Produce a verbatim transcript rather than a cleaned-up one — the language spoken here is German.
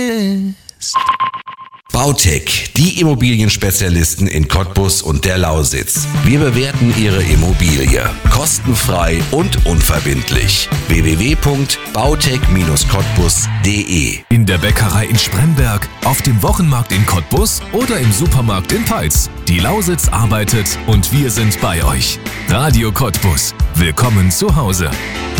Bautec, die Immobilienspezialisten in Cottbus und der Lausitz. Wir bewerten Ihre Immobilie kostenfrei und unverbindlich. w w w punkt bautec Bindestrich cottbus punkt d e. In der Bäckerei in Spremberg, auf dem Wochenmarkt in Cottbus oder im Supermarkt in Peitz. Die Lausitz arbeitet und wir sind bei euch. Radio Cottbus. Willkommen zu Hause.